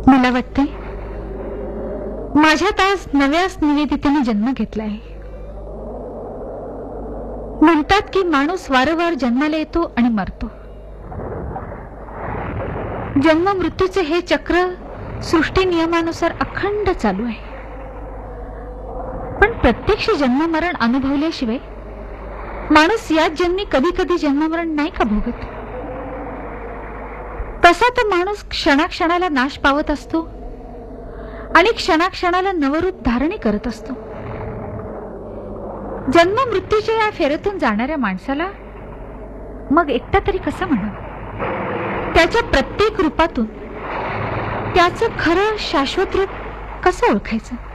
मला वाटते माझ्यात आज नव्याच निवेदितेने जन्म घेतलाय. म्हणतात की माणूस वारंवार जन्माला येतो आणि मरतो. जन्म मृत्यूचे हे चक्र सृष्टी नियमानुसार अखंड चालू आहे. पण प्रत्यक्ष जन्ममरण अनुभवल्याशिवाय माणूस याच जन्मी कधी कधी जन्ममरण नाही का भोगत? तसा तर माणूस क्षणाक्षणाला नाश पावत असतो आणि क्षणाक्षणाला नवरूप धारणे करत असतो. जन्म मृत्यूच्या या फेऱ्यातून जाणाऱ्या माणसाला मग एकटा तरी कसा म्हणावा? त्याच्या प्रत्येक रूपातून त्याचं खरं शाश्वत रूप कसं ओळखायचं?